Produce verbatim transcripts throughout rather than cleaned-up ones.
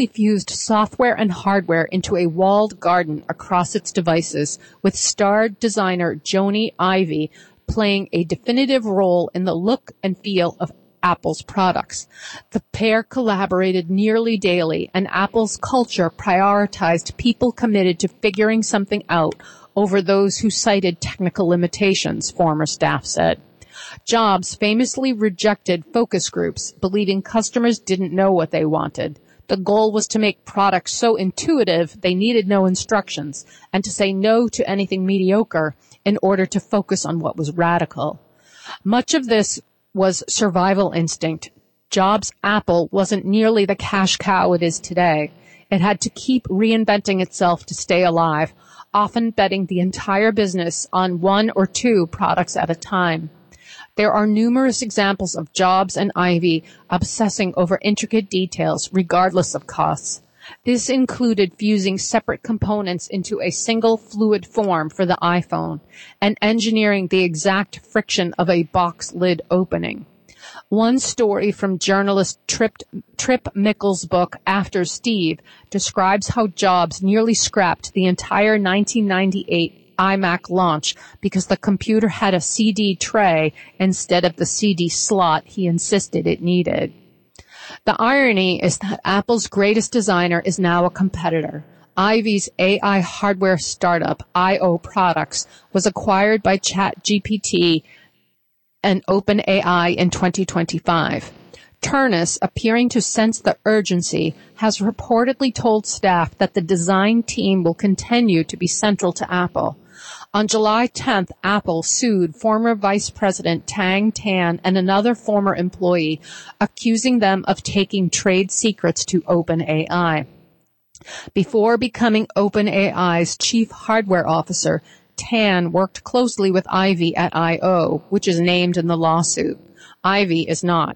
fused software and hardware into a walled garden across its devices, with star designer Jony Ive playing a definitive role in the look and feel of Apple's products. The pair collaborated nearly daily, and Apple's culture prioritized people committed to figuring something out over those who cited technical limitations, former staff said. Jobs famously rejected focus groups, believing customers didn't know what they wanted. The goal was to make products so intuitive they needed no instructions, and to say no to anything mediocre in order to focus on what was radical. Much of this was survival instinct. Jobs' Apple wasn't nearly the cash cow it is today. It had to keep reinventing itself to stay alive, often betting the entire business on one or two products at a time. There are numerous examples of Jobs and Ive obsessing over intricate details, regardless of costs. This included fusing separate components into a single fluid form for the iPhone and engineering the exact friction of a box lid opening. One story from journalist Trip, Trip Mickle's book, After Steve, describes how Jobs nearly scrapped the entire nineteen ninety-eight iMac launch because the computer had a C D tray instead of the C D slot he insisted it needed. The irony is that Apple's greatest designer is now a competitor. Ive's A I hardware startup, I O Products, was acquired by ChatGPT and OpenAI in twenty twenty-five. Turnus, appearing to sense the urgency, has reportedly told staff that the design team will continue to be central to Apple. On July tenth, Apple sued former Vice President Tang Tan and another former employee, accusing them of taking trade secrets to OpenAI. Before becoming OpenAI's chief hardware officer, Tan worked closely with Ive at I O, which is named in the lawsuit. Ive is not.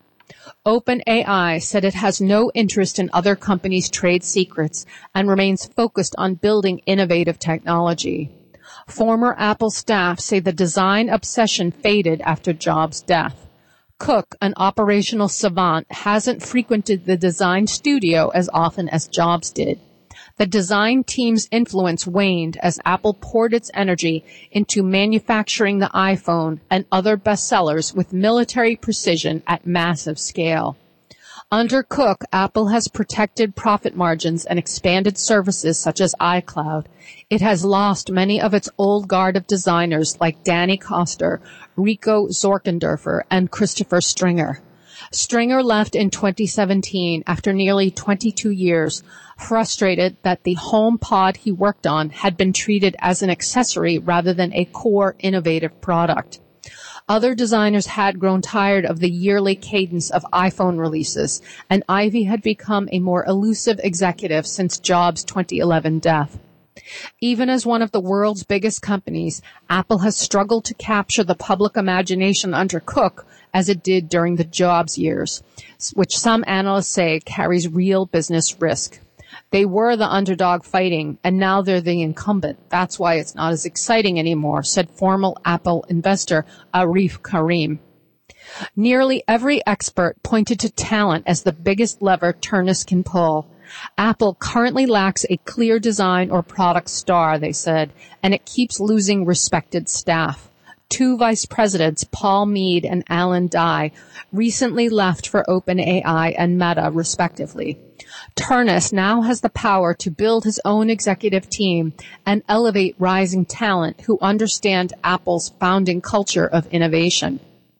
OpenAI said it has no interest in other companies' trade secrets and remains focused on building innovative technology. Former Apple staff say the design obsession faded after Jobs' death. Cook, an operational savant, hasn't frequented the design studio as often as Jobs did. The design team's influence waned as Apple poured its energy into manufacturing the iPhone and other bestsellers with military precision at massive scale. Under Cook, Apple has protected profit margins and expanded services such as iCloud. It has lost many of its old guard of designers like Danny Koster, Rico Zorkendorfer, and Christopher Stringer. Stringer left in twenty seventeen after nearly twenty-two years, frustrated that the HomePod he worked on had been treated as an accessory rather than a core innovative product. Other designers had grown tired of the yearly cadence of iPhone releases, and Ive had become a more elusive executive since Jobs' twenty eleven death. Even as one of the world's biggest companies, Apple has struggled to capture the public imagination under Cook as it did during the Jobs years, which some analysts say carries real business risk. They were the underdog fighting, and now they're the incumbent. That's why it's not as exciting anymore, said former Apple investor Arif Karim. Nearly every expert pointed to talent as the biggest lever Turnus can pull. Apple currently lacks a clear design or product star, they said, and it keeps losing respected staff. Two vice presidents, Paul Mead and Alan Dye, recently left for OpenAI and Meta, respectively. Turnus now has the power to build his own executive team and elevate rising talent who understand Apple's founding culture of innovation.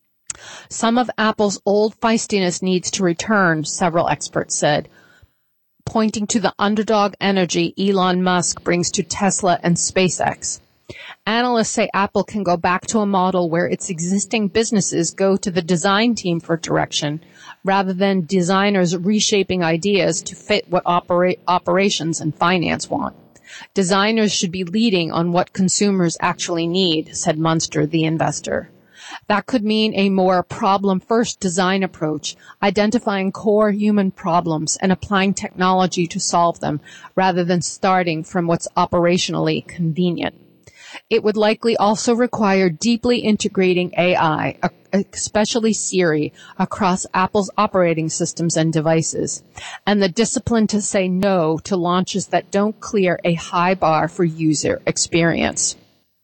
Some of Apple's old feistiness needs to return, several experts said, pointing to the underdog energy Elon Musk brings to Tesla and SpaceX. Analysts say Apple can go back to a model where its existing businesses go to the design team for direction, rather than designers reshaping ideas to fit what opera- operations and finance want. Designers should be leading on what consumers actually need, said Munster, the investor. That could mean a more problem-first design approach, identifying core human problems and applying technology to solve them, rather than starting from what's operationally convenient. It would likely also require deeply integrating A I, especially Siri, across Apple's operating systems and devices, and the discipline to say no to launches that don't clear a high bar for user experience.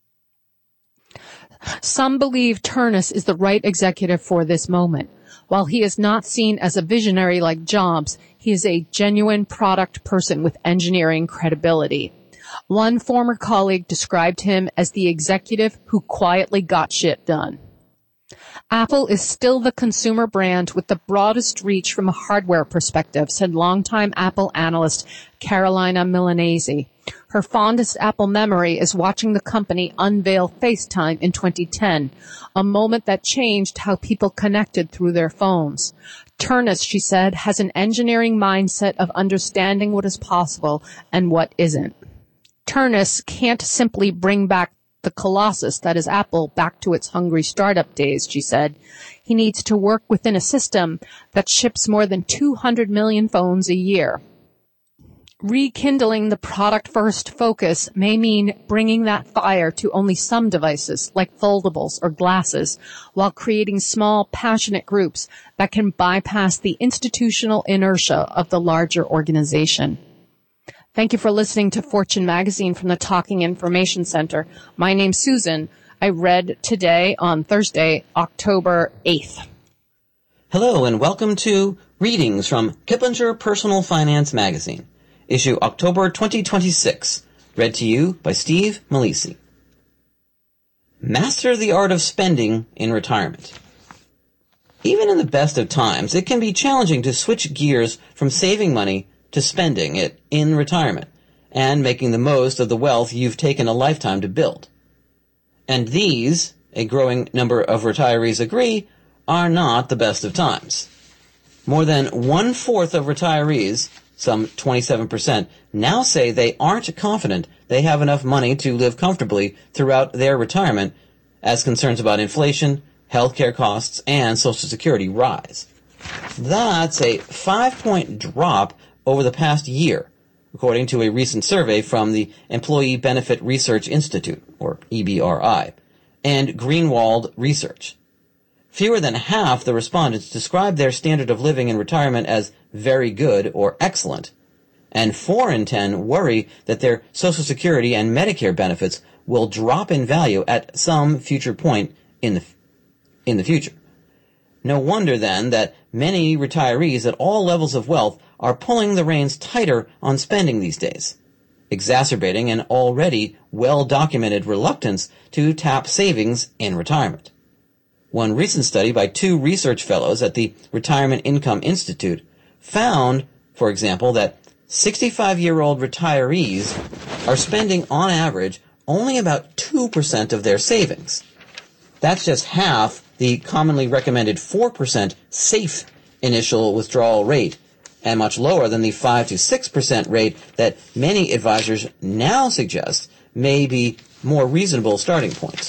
Some believe Ternus is the right executive for this moment. While he is not seen as a visionary like Jobs, he is a genuine product person with engineering credibility. One former colleague described him as the executive who quietly got shit done. Apple is still the consumer brand with the broadest reach from a hardware perspective, said longtime Apple analyst Carolina Milanese. Her fondest Apple memory is watching the company unveil FaceTime in twenty ten, a moment that changed how people connected through their phones. Ternus, she said, has an engineering mindset of understanding what is possible and what isn't. Ternus can't simply bring back the colossus that is Apple back to its hungry startup days, she said. He needs to work within a system that ships more than two hundred million phones a year. Rekindling the product-first focus may mean bringing that fire to only some devices, like foldables or glasses, while creating small, passionate groups that can bypass the institutional inertia of the larger organization. Thank you for listening to Fortune Magazine from the Talking Information Center. My name's Susan. I read today on Thursday, October eighth. Hello and welcome to Readings from Kiplinger Personal Finance Magazine, issue October twenty twenty-six, read to you by Steve Malisi. Master the art of spending in retirement. Even in the best of times, it can be challenging to switch gears from saving money to spending it in retirement and making the most of the wealth you've taken a lifetime to build. And these, a growing number of retirees agree, are not the best of times. More than one-fourth of retirees, some twenty-seven percent, now say they aren't confident they have enough money to live comfortably throughout their retirement as concerns about inflation, healthcare costs, and Social Security rise. That's a five-point drop over the past year, according to a recent survey from the Employee Benefit Research Institute, or E B R I, and Greenwald Research. Fewer than half the respondents described their standard of living in retirement as very good or excellent, and four in ten worry that their Social Security and Medicare benefits will drop in value at some future point in the, in the future. No wonder, then, that many retirees at all levels of wealth are pulling the reins tighter on spending these days, exacerbating an already well-documented reluctance to tap savings in retirement. One recent study by two research fellows at the Retirement Income Institute found, for example, that sixty-five-year-old retirees are spending, on average, only about two percent of their savings. That's just half the commonly recommended four percent safe initial withdrawal rate, and much lower than the five to six percent rate that many advisors now suggest may be more reasonable starting points.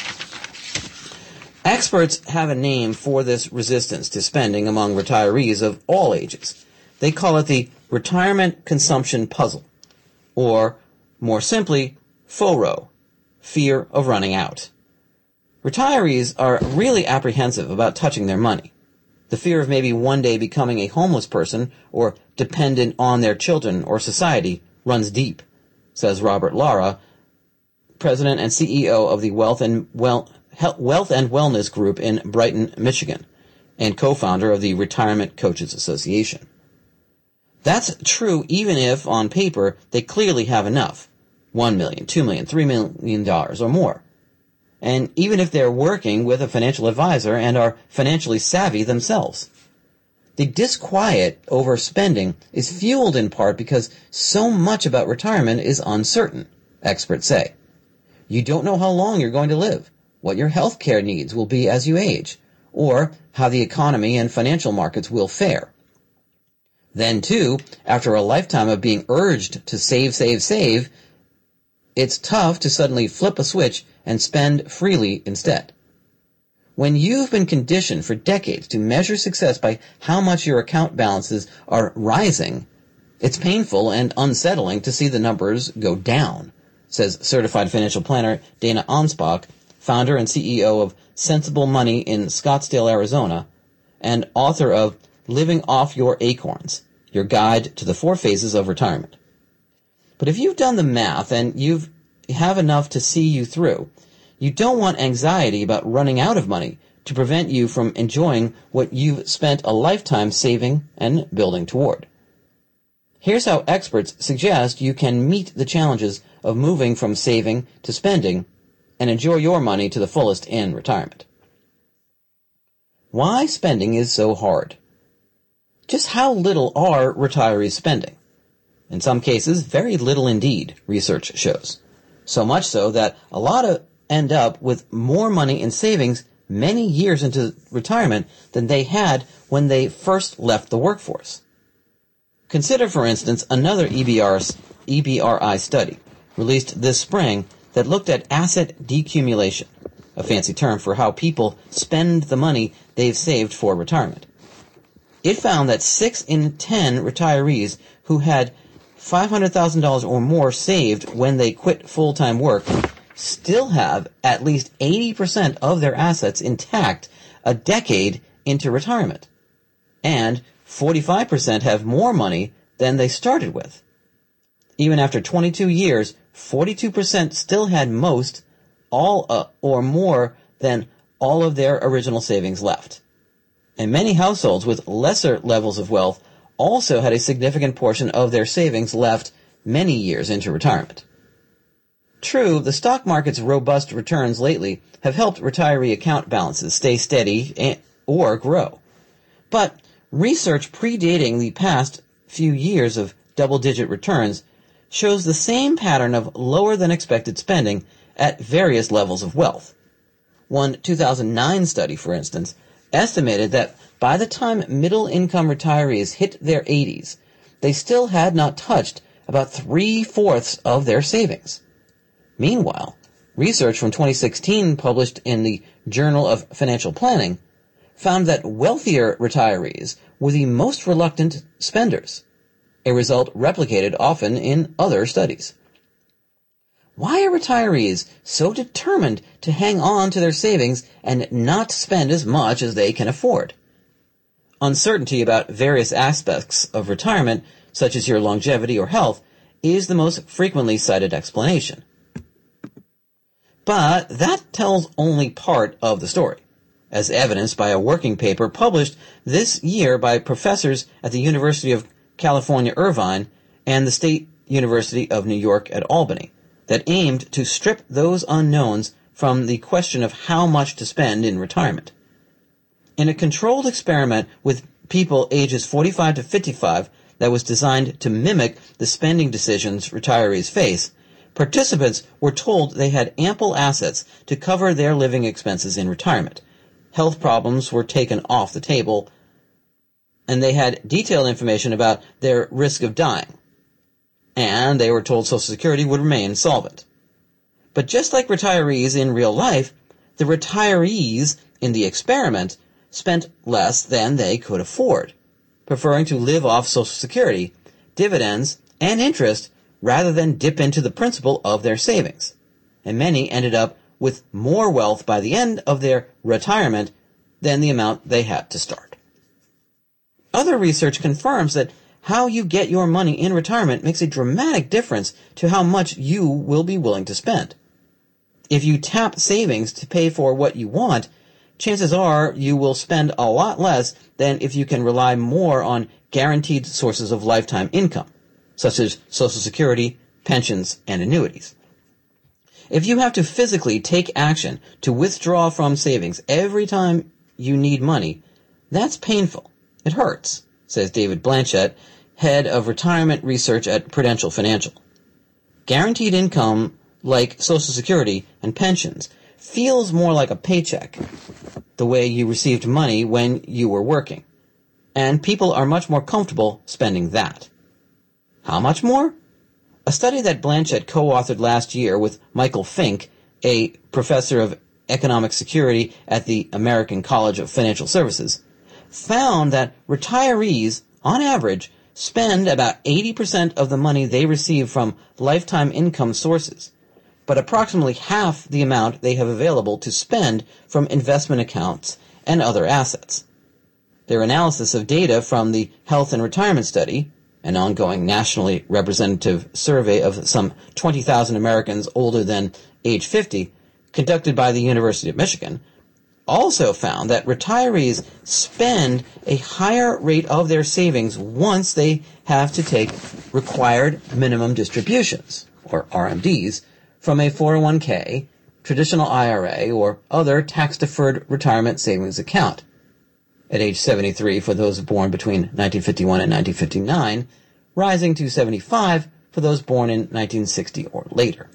Experts have a name for this resistance to spending among retirees of all ages. They call it the retirement consumption puzzle, or, more simply, FORO, fear of running out. Retirees are really apprehensive about touching their money. The fear of maybe one day becoming a homeless person or dependent on their children or society runs deep, says Robert Lara, president and C E O of the Wealth and well, Wealth and Wellness Group in Brighton, Michigan, and co-founder of the Retirement Coaches Association. That's true even if, on paper, they clearly have enough, one million dollars, two million dollars, three million dollars or more. And even if they're working with a financial advisor and are financially savvy themselves. The disquiet over spending is fueled in part because so much about retirement is uncertain, experts say. You don't know how long you're going to live, what your health care needs will be as you age, or how the economy and financial markets will fare. Then, too, after a lifetime of being urged to save, save, save, it's tough to suddenly flip a switch and spend freely instead. When you've been conditioned for decades to measure success by how much your account balances are rising, it's painful and unsettling to see the numbers go down, says certified financial planner Dana Anspach, founder and C E O of Sensible Money in Scottsdale, Arizona, and author of Living Off Your Acorns, Your Guide to the Four Phases of Retirement. But if you've done the math and you have enough to see you through, you don't want anxiety about running out of money to prevent you from enjoying what you've spent a lifetime saving and building toward. Here's how experts suggest you can meet the challenges of moving from saving to spending and enjoy your money to the fullest in retirement. Why spending is so hard. Just how little are retirees spending? In some cases, very little indeed, research shows. So much so that a lot of end up with more money in savings many years into retirement than they had when they first left the workforce. Consider, for instance, another E B R, E B R I study released this spring that looked at asset decumulation, a fancy term for how people spend the money they've saved for retirement. It found that six in ten retirees who had five hundred thousand dollars or more saved when they quit full-time work still have at least eighty percent of their assets intact a decade into retirement. And forty-five percent have more money than they started with. Even after twenty-two years, forty-two percent still had most, all uh, or more than all of their original savings left. And many households with lesser levels of wealth also had a significant portion of their savings left many years into retirement. True, the stock market's robust returns lately have helped retiree account balances stay steady and, or grow. But research predating the past few years of double-digit returns shows the same pattern of lower-than-expected spending at various levels of wealth. One two thousand nine study, for instance, estimated that by the time middle-income retirees hit their eighties, they still had not touched about three-fourths of their savings. Meanwhile, research from twenty sixteen published in the Journal of Financial Planning found that wealthier retirees were the most reluctant spenders, a result replicated often in other studies. Why are retirees so determined to hang on to their savings and not spend as much as they can afford? Uncertainty about various aspects of retirement, such as your longevity or health, is the most frequently cited explanation. But that tells only part of the story, as evidenced by a working paper published this year by professors at the University of California, Irvine, and the State University of New York at Albany, that aimed to strip those unknowns from the question of how much to spend in retirement. In a controlled experiment with people ages forty-five to fifty-five that was designed to mimic the spending decisions retirees face, participants were told they had ample assets to cover their living expenses in retirement. Health problems were taken off the table, and they had detailed information about their risk of dying. And they were told Social Security would remain solvent. But just like retirees in real life, the retirees in the experiment spent less than they could afford, preferring to live off Social Security, dividends, and interest rather than dip into the principal of their savings. And many ended up with more wealth by the end of their retirement than the amount they had to start. Other research confirms that how you get your money in retirement makes a dramatic difference to how much you will be willing to spend. If you tap savings to pay for what you want, chances are you will spend a lot less than if you can rely more on guaranteed sources of lifetime income, such as Social Security, pensions, and annuities. If you have to physically take action to withdraw from savings every time you need money, that's painful. It hurts, says David Blanchett, head of retirement research at Prudential Financial. Guaranteed income, like Social Security and pensions, feels more like a paycheck, the way you received money when you were working. And people are much more comfortable spending that. How much more? A study that Blanchett co-authored last year with Michael Fink, a professor of economic security at the American College of Financial Services, found that retirees, on average, spend about eighty percent of the money they receive from lifetime income sources, but approximately half the amount they have available to spend from investment accounts and other assets. Their analysis of data from the Health and Retirement Study, an ongoing nationally representative survey of some twenty thousand Americans older than age fifty, conducted by the University of Michigan, also found that retirees spend a higher rate of their savings once they have to take required minimum distributions, or R M Ds, from a four oh one k, traditional I R A, or other tax-deferred retirement savings account. At age seventy-three for those born between nineteen fifty-one and nineteen fifty-nine, rising to seventy-five for those born in nineteen sixty or later.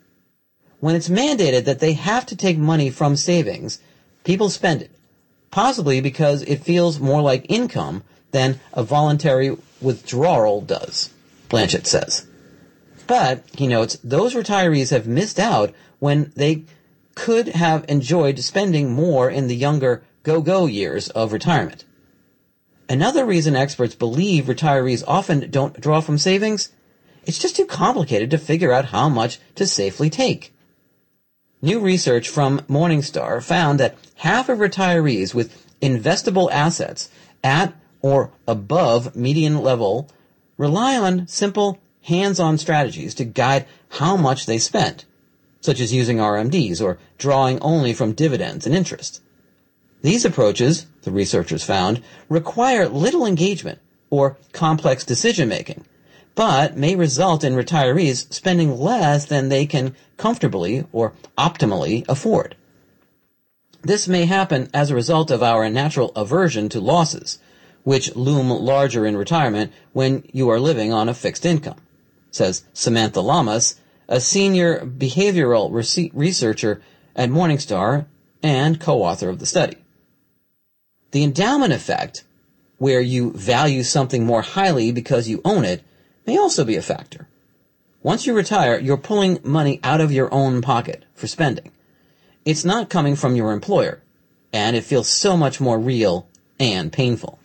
When it's mandated that they have to take money from savings, people spend it, possibly because it feels more like income than a voluntary withdrawal does, Blanchett says. But, he notes, those retirees have missed out when they could have enjoyed spending more in the younger go-go years of retirement. Another reason experts believe retirees often don't draw from savings, it's just too complicated to figure out how much to safely take. New research from Morningstar found that half of retirees with investable assets at or above median level rely on simple, hands-on strategies to guide how much they spend, such as using R M Ds or drawing only from dividends and interest. These approaches, the researchers found, require little engagement or complex decision-making, but may result in retirees spending less than they can comfortably or optimally afford. This may happen as a result of our natural aversion to losses, which loom larger in retirement when you are living on a fixed income, says Samantha Lamas, a senior behavioral researcher at Morningstar and co-author of the study. The endowment effect, where you value something more highly because you own it, may also be a factor. Once you retire, you're pulling money out of your own pocket for spending. It's not coming from your employer, and it feels so much more real and painful.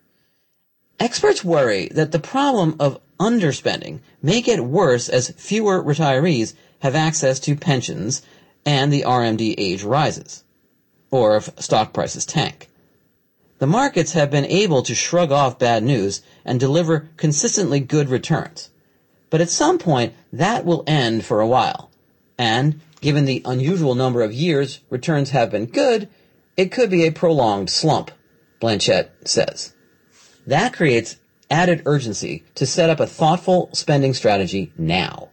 Experts worry that the problem of underspending may get worse as fewer retirees have access to pensions and the R M D age rises, or if stock prices tank. The markets have been able to shrug off bad news and deliver consistently good returns. But at some point, that will end for a while. And, given the unusual number of years returns have been good, it could be a prolonged slump, Blanchett says. That creates added urgency to set up a thoughtful spending strategy now.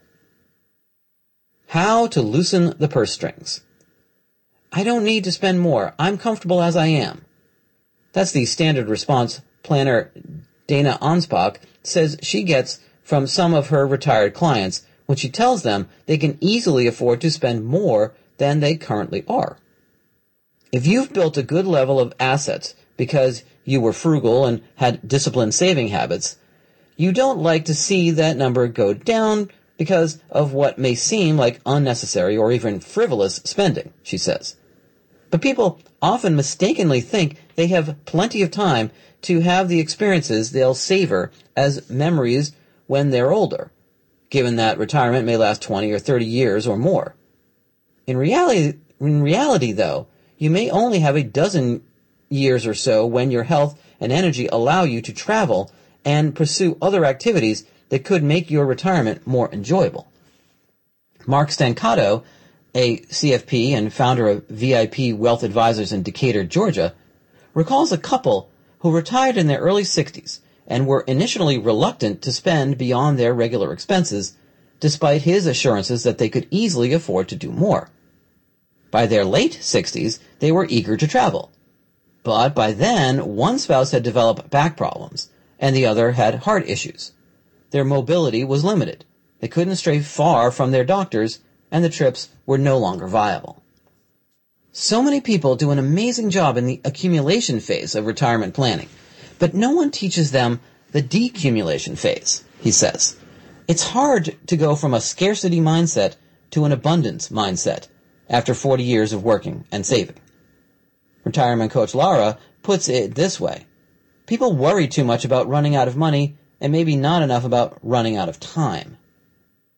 How to loosen the purse strings. I don't need to spend more. I'm comfortable as I am. That's the standard response planner Dana Anspach says she gets from some of her retired clients when she tells them they can easily afford to spend more than they currently are. If you've built a good level of assets because you were frugal and had disciplined saving habits, you don't like to see that number go down because of what may seem like unnecessary or even frivolous spending, she says. But people often mistakenly think they have plenty of time to have the experiences they'll savor as memories when they're older, given that retirement may last twenty or thirty years or more. In reality, in reality, though, you may only have a dozen years or so when your health and energy allow you to travel and pursue other activities that could make your retirement more enjoyable. Mark Stancato, a C F P and founder of V I P Wealth Advisors in Decatur, Georgia, recalls a couple who retired in their early sixties and were initially reluctant to spend beyond their regular expenses, despite his assurances that they could easily afford to do more. By their late sixties, they were eager to travel. But by then, one spouse had developed back problems, and the other had heart issues. Their mobility was limited. They couldn't stray far from their doctors, and the trips were no longer viable. So many people do an amazing job in the accumulation phase of retirement planning, but no one teaches them the decumulation phase, he says. It's hard to go from a scarcity mindset to an abundance mindset after forty years of working and saving. Retirement coach Laura puts it this way. People worry too much about running out of money and maybe not enough about running out of time.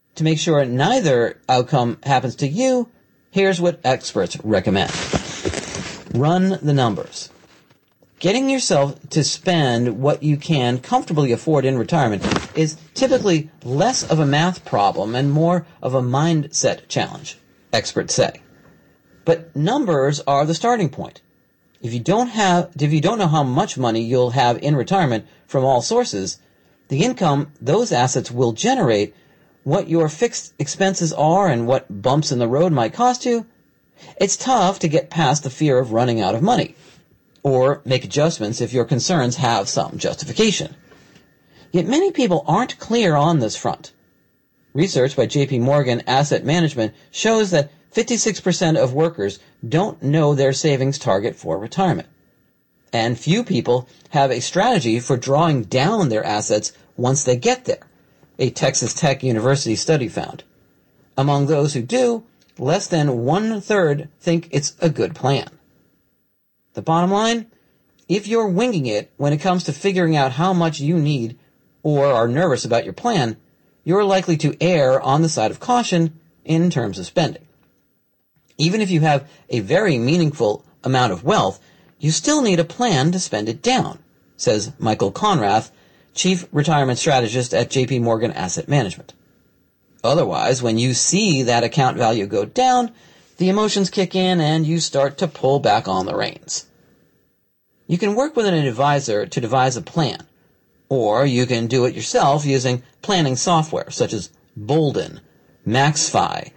To make sure neither outcome happens to you, here's what experts recommend. Run the numbers. Getting yourself to spend what you can comfortably afford in retirement is typically less of a math problem and more of a mindset challenge, experts say. But numbers are the starting point. If you don't have, if you don't know how much money you'll have in retirement from all sources, the income those assets will generate, what your fixed expenses are, and what bumps in the road might cost you, it's tough to get past the fear of running out of money, or make adjustments if your concerns have some justification. Yet many people aren't clear on this front. Research by J P Morgan Asset Management shows that fifty-six percent of workers don't know their savings target for retirement. And few people have a strategy for drawing down their assets once they get there, a Texas Tech University study found. Among those who do, less than one-third think it's a good plan. The bottom line, if you're winging it when it comes to figuring out how much you need or are nervous about your plan, you're likely to err on the side of caution in terms of spending. Even if you have a very meaningful amount of wealth, you still need a plan to spend it down, says Michael Conrath, Chief Retirement Strategist at J P Morgan Asset Management. Otherwise, when you see that account value go down, the emotions kick in and you start to pull back on the reins. You can work with an advisor to devise a plan, or you can do it yourself using planning software such as Bolden, MaxFi,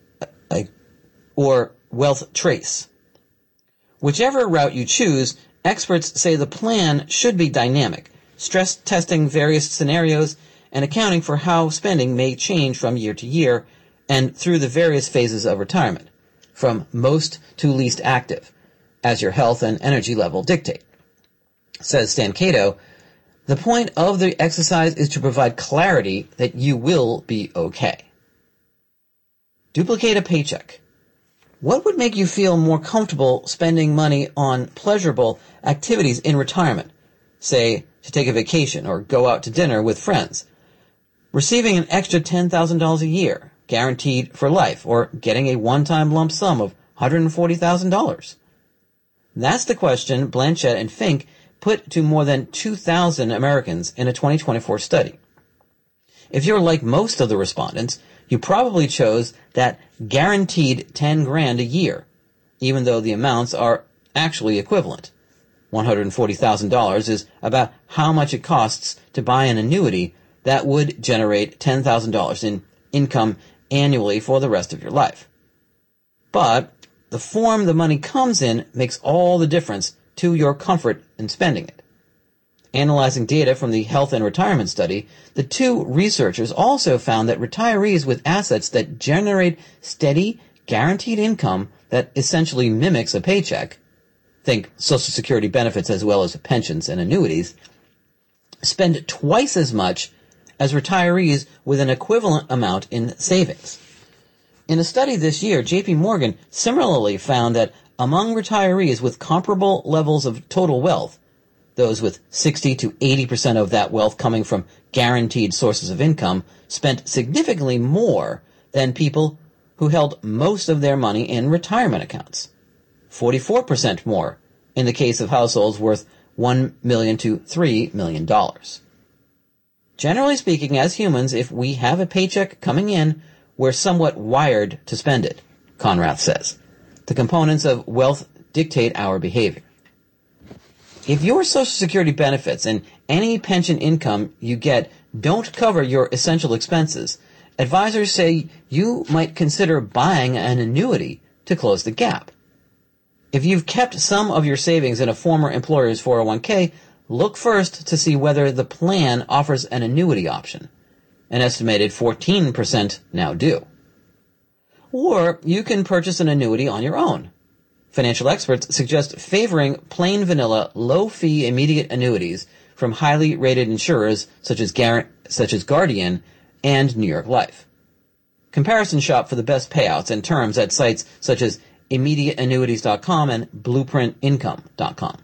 or Wealth Trace. Whichever route you choose, experts say the plan should be dynamic, stress testing various scenarios and accounting for how spending may change from year to year and through the various phases of retirement, from most to least active, as your health and energy level dictate. Says Stan Cato, the point of the exercise is to provide clarity that you will be okay. Duplicate a paycheck. What would make you feel more comfortable spending money on pleasurable activities in retirement, say to take a vacation or go out to dinner with friends, receiving an extra ten thousand dollars a year, guaranteed for life, or getting a one-time lump sum of one hundred forty thousand dollars? That's the question Blanchett and Fink put to more than two thousand Americans in a twenty twenty-four study. If you're like most of the respondents, you probably chose that guaranteed ten grand a year, even though the amounts are actually equivalent. one hundred forty thousand dollars is about how much it costs to buy an annuity that would generate ten thousand dollars in income annually for the rest of your life. But the form the money comes in makes all the difference to your comfort in spending it. Analyzing data from the Health and Retirement Study, the two researchers also found that retirees with assets that generate steady, guaranteed income that essentially mimics a paycheck, think Social Security benefits as well as pensions and annuities, spend twice as much as retirees with an equivalent amount in savings. In a study this year, J P Morgan similarly found that among retirees with comparable levels of total wealth, those with sixty to eighty percent of that wealth coming from guaranteed sources of income, spent significantly more than people who held most of their money in retirement accounts. forty-four percent more in the case of households worth one million dollars to three million dollars. Generally speaking, as humans, if we have a paycheck coming in, we're somewhat wired to spend it, Conrath says. The components of wealth dictate our behavior. If your Social Security benefits and any pension income you get don't cover your essential expenses, advisors say you might consider buying an annuity to close the gap. If you've kept some of your savings in a former employer's four oh one k, look first to see whether the plan offers an annuity option. An estimated fourteen percent now do. Or you can purchase an annuity on your own. Financial experts suggest favoring plain vanilla, low-fee immediate annuities from highly rated insurers such as, Gar- such as Guardian and New York Life. Comparison shop for the best payouts and terms at sites such as immediate annuities dot com and blueprint income dot com.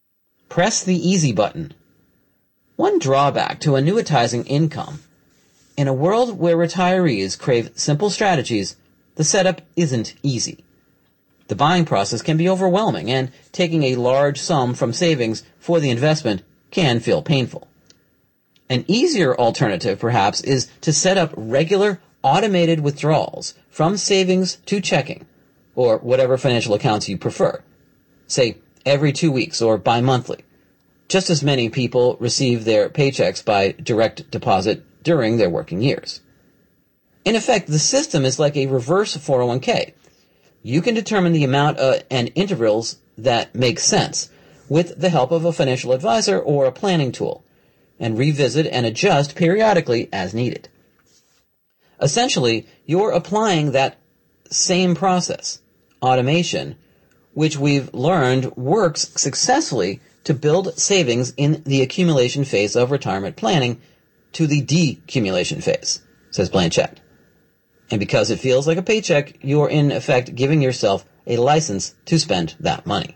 Press the easy button. One drawback to annuitizing income in a world where retirees crave simple strategies, the setup isn't easy. The buying process can be overwhelming, and taking a large sum from savings for the investment can feel painful. An easier alternative, perhaps, is to set up regular automated withdrawals from savings to checking, or whatever financial accounts you prefer. Say, every two weeks or bi-monthly. Just as many people receive their paychecks by direct deposit during their working years. In effect, the system is like a reverse four oh one k. You can determine the amount uh, and intervals that make sense with the help of a financial advisor or a planning tool, and revisit and adjust periodically as needed. Essentially, you're applying that same process, automation, which we've learned works successfully to build savings in the accumulation phase of retirement planning to the decumulation phase, says Blanchett. And because it feels like a paycheck, you're in effect giving yourself a license to spend that money.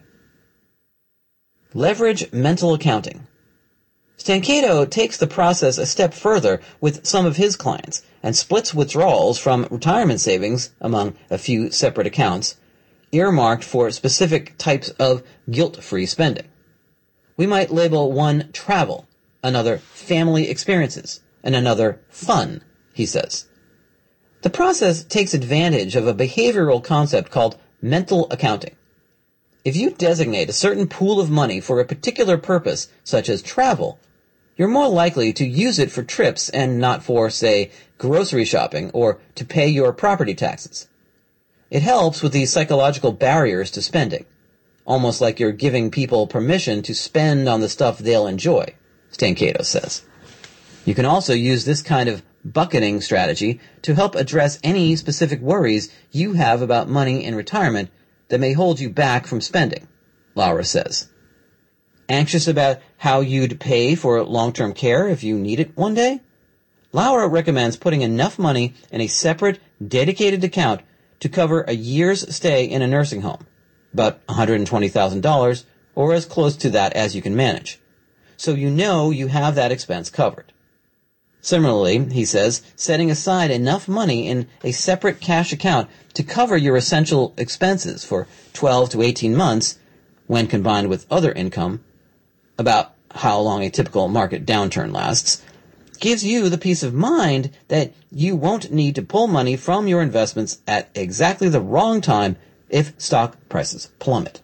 Leverage mental accounting. Stancato takes the process a step further with some of his clients and splits withdrawals from retirement savings among a few separate accounts, earmarked for specific types of guilt-free spending. We might label one travel, another family experiences, and another fun, he says. The process takes advantage of a behavioral concept called mental accounting. If you designate a certain pool of money for a particular purpose, such as travel, you're more likely to use it for trips and not for, say, grocery shopping or to pay your property taxes. It helps with the psychological barriers to spending, almost like you're giving people permission to spend on the stuff they'll enjoy, Stancato says. You can also use this kind of bucketing strategy to help address any specific worries you have about money in retirement that may hold you back from spending, Laura says. Anxious about how you'd pay for long-term care if you need it one day? Laura recommends putting enough money in a separate, dedicated account to cover a year's stay in a nursing home, about one hundred twenty thousand dollars, or as close to that as you can manage, so you know you have that expense covered. Similarly, he says, setting aside enough money in a separate cash account to cover your essential expenses for twelve to eighteen months, when combined with other income, about how long a typical market downturn lasts, gives you the peace of mind that you won't need to pull money from your investments at exactly the wrong time if stock prices plummet.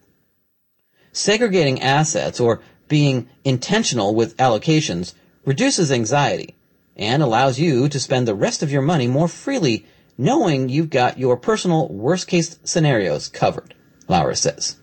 Segregating assets or being intentional with allocations reduces anxiety and allows you to spend the rest of your money more freely, knowing you've got your personal worst-case scenarios covered, Laura says.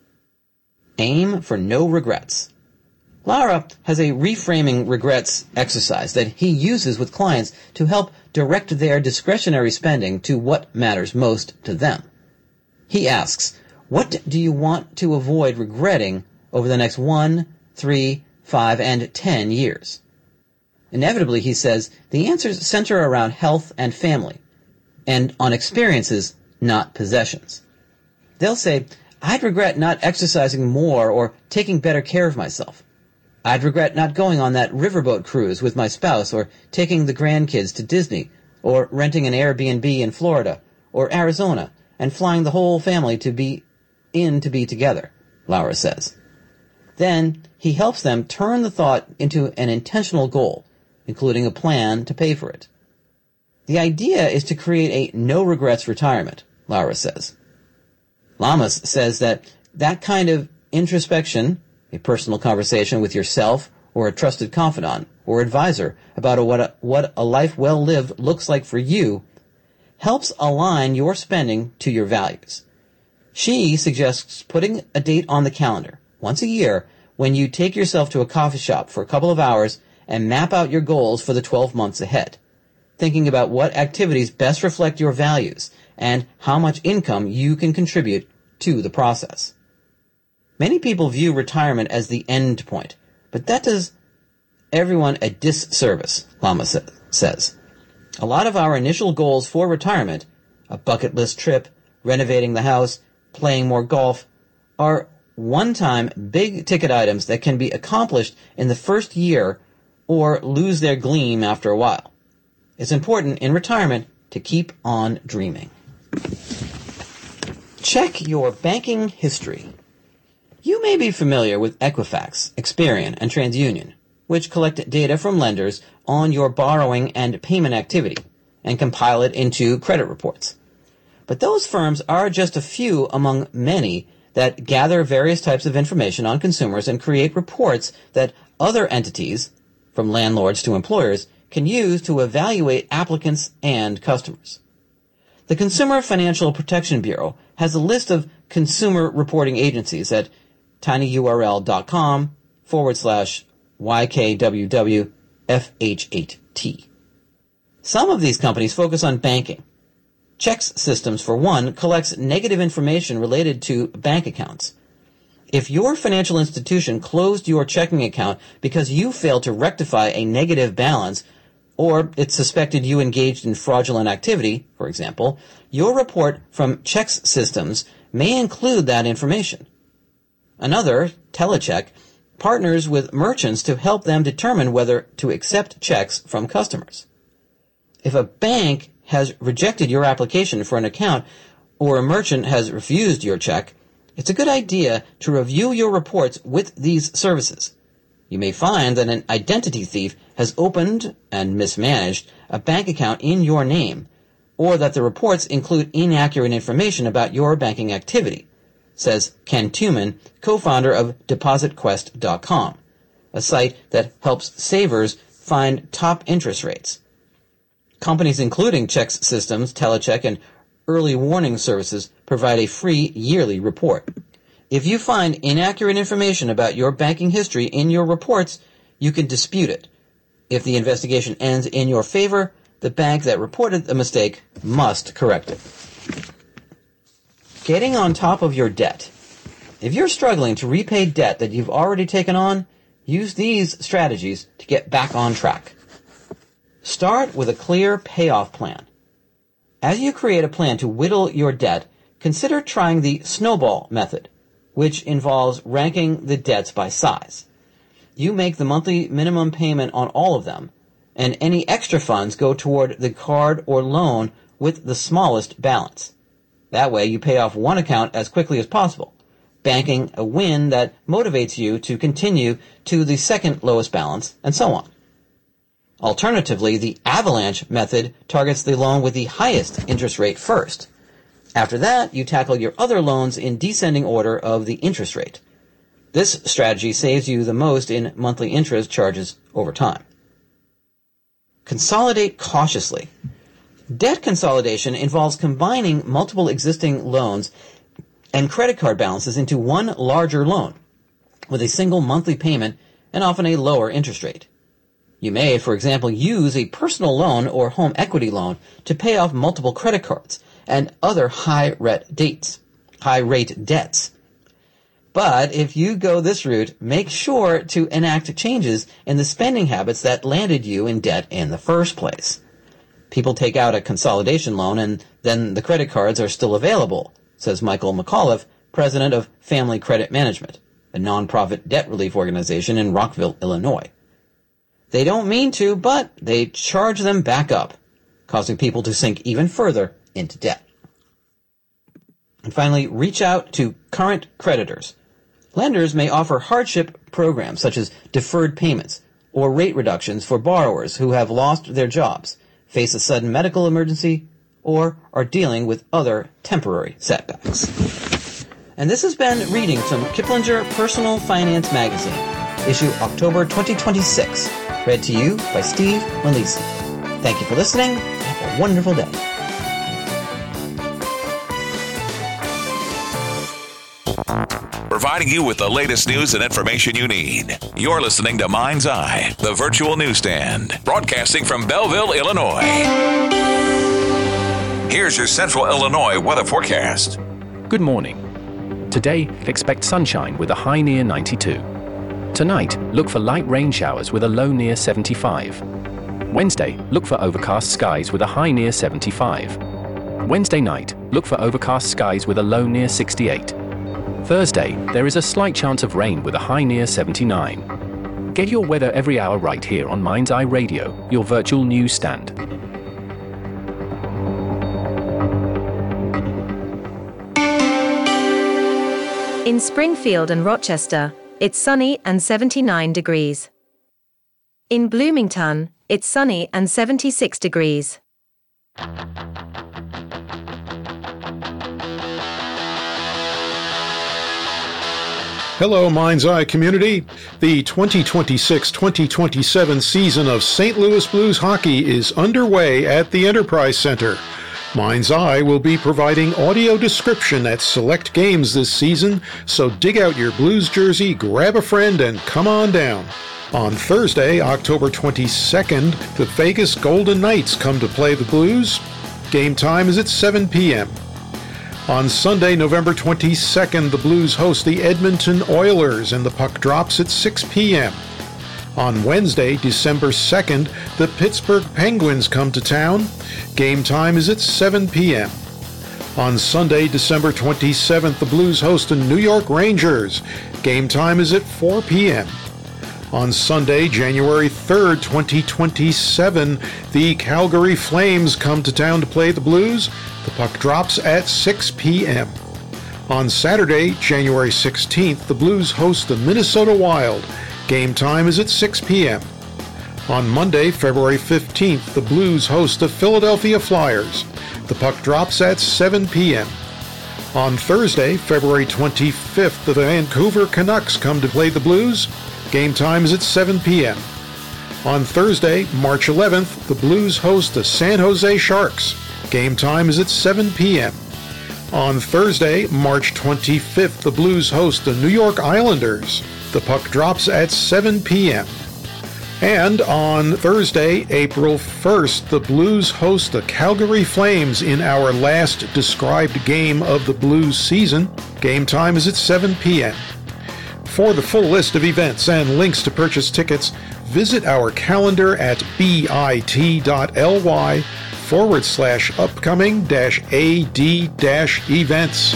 Aim for no regrets. Laura has a reframing regrets exercise that he uses with clients to help direct their discretionary spending to what matters most to them. He asks, what do you want to avoid regretting over the next one, three, five, and ten years? Inevitably, he says, the answers center around health and family, and on experiences, not possessions. They'll say, I'd regret not exercising more or taking better care of myself. I'd regret not going on that riverboat cruise with my spouse or taking the grandkids to Disney or renting an Airbnb in Florida or Arizona and flying the whole family to be in to be together, Laura says. Then he helps them turn the thought into an intentional goal, including a plan to pay for it. The idea is to create a no-regrets retirement, Laura says. Lamas says that that kind of introspection, a personal conversation with yourself or a trusted confidant or advisor about a, what, a, what a life well lived looks like for you, helps align your spending to your values. She suggests putting a date on the calendar, once a year, when you take yourself to a coffee shop for a couple of hours and map out your goals for the twelve months ahead, thinking about what activities best reflect your values and how much income you can contribute to the process. Many people view retirement as the end point, but that does everyone a disservice, Lama sa- says. A lot of our initial goals for retirement, a bucket list trip, renovating the house, playing more golf, are one-time big-ticket items that can be accomplished in the first year or lose their gleam after a while. It's important in retirement to keep on dreaming. Check your banking history. You may be familiar with Equifax, Experian, and TransUnion, which collect data from lenders on your borrowing and payment activity and compile it into credit reports. But those firms are just a few among many that gather various types of information on consumers and create reports that other entities, from landlords to employers, can use to evaluate applicants and customers. The Consumer Financial Protection Bureau has a list of consumer reporting agencies at tinyurl.com forward slash YKWWFH8T. Some of these companies focus on banking. Chex Systems, for one, collects negative information related to bank accounts. If your financial institution closed your checking account because you failed to rectify a negative balance, or it suspected you engaged in fraudulent activity, for example, your report from Chex Systems may include that information. Another, Telecheck, partners with merchants to help them determine whether to accept checks from customers. If a bank has rejected your application for an account or a merchant has refused your check, it's a good idea to review your reports with these services. You may find that an identity thief has opened and mismanaged a bank account in your name, or that the reports include inaccurate information about your banking activity, says Ken Tuman, co-founder of deposit quest dot com, a site that helps savers find top interest rates. Companies including Chex Systems, Telecheck, and Early Warning Services provide a free yearly report. If you find inaccurate information about your banking history in your reports, you can dispute it. If the investigation ends in your favor, the bank that reported the mistake must correct it. Getting on top of your debt. If you're struggling to repay debt that you've already taken on, use these strategies to get back on track. Start with a clear payoff plan. As you create a plan to whittle your debt, consider trying the snowball method, which involves ranking the debts by size. You make the monthly minimum payment on all of them, and any extra funds go toward the card or loan with the smallest balance. That way you pay off one account as quickly as possible, banking a win that motivates you to continue to the second lowest balance, and so on. Alternatively, the avalanche method targets the loan with the highest interest rate first. After that, you tackle your other loans in descending order of the interest rate. This strategy saves you the most in monthly interest charges over time. Consolidate cautiously. Debt consolidation involves combining multiple existing loans and credit card balances into one larger loan with a single monthly payment and often a lower interest rate. You may, for example, use a personal loan or home equity loan to pay off multiple credit cards and other high-rate dates, high-rate debts. But if you go this route, make sure to enact changes in the spending habits that landed you in debt in the first place. People take out a consolidation loan and then the credit cards are still available, says Michael McAuliffe, president of Family Credit Management, a nonprofit debt relief organization in Rockville, Illinois. They don't mean to, but they charge them back up, causing people to sink even further into debt. And finally, reach out to current creditors. Lenders may offer hardship programs such as deferred payments or rate reductions for borrowers who have lost their jobs, face a sudden medical emergency, or are dealing with other temporary setbacks. And this has been readings from Kiplinger Personal Finance Magazine, issue October twenty twenty-six, read to you by Steve Malisi. Thank you for listening, and have a wonderful day. Providing you with the latest news and information you need. You're listening to Mind's Eye, the virtual newsstand, broadcasting from Belleville, Illinois. Here's your Central Illinois weather forecast. Good morning. Today, expect sunshine with a high near ninety-two. Tonight, look for light rain showers with a low near seventy-five. Wednesday, look for overcast skies with a high near seventy-five. Wednesday night, look for overcast skies with a low near sixty-eight. Thursday, there is a slight chance of rain with a high near seventy-nine. Get your weather every hour right here on Mind's Eye Radio, your virtual news stand. In Springfield and Rochester, it's sunny and seventy-nine degrees. In Bloomington, it's sunny and seventy-six degrees. Hello, Mind's Eye community. The twenty twenty-six twenty twenty-seven season of Saint Louis Blues hockey is underway at the Enterprise Center. Mind's Eye will be providing audio description at select games this season, so dig out your Blues jersey, grab a friend, and come on down. On Thursday, October twenty-second, the Vegas Golden Knights come to play the Blues. Game time is at seven p.m. On Sunday, November twenty-second, the Blues host the Edmonton Oilers, and the puck drops at six p.m. On Wednesday, December second, the Pittsburgh Penguins come to town. Game time is at seven p.m. On Sunday, December twenty-seventh, the Blues host the New York Rangers. Game time is at four p.m. On Sunday, January third, twenty twenty-seven, the Calgary Flames come to town to play the Blues. The puck drops at six p.m. On Saturday, January sixteenth, the Blues host the Minnesota Wild. Game time is at six p.m. On Monday, February fifteenth, the Blues host the Philadelphia Flyers. The puck drops at seven p.m. On Thursday, February twenty-fifth, the Vancouver Canucks come to play the Blues. Game time is at seven p.m. On Thursday, March eleventh, the Blues host the San Jose Sharks. Game time is at seven p.m. On Thursday, March twenty-fifth, the Blues host the New York Islanders. The puck drops at seven p.m. And on Thursday, April first, the Blues host the Calgary Flames in our last described game of the Blues season. Game time is at seven p.m. For the full list of events and links to purchase tickets, visit our calendar at bit.ly forward slash upcoming dash AD dash events.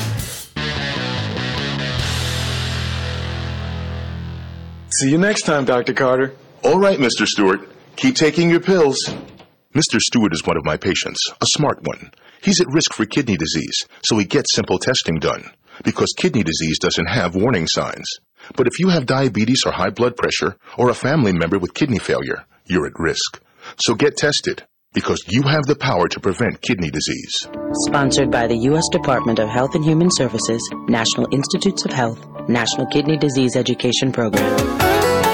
See you next time, Doctor Carter. All right, Mister Stewart. Keep taking your pills. Mister Stewart is one of my patients, a smart one. He's at risk for kidney disease, so he gets simple testing done, because kidney disease doesn't have warning signs. But if you have diabetes or high blood pressure, or a family member with kidney failure, you're at risk. So get tested, because you have the power to prevent kidney disease. Sponsored by the U S Department of Health and Human Services, National Institutes of Health, National Kidney Disease Education Program.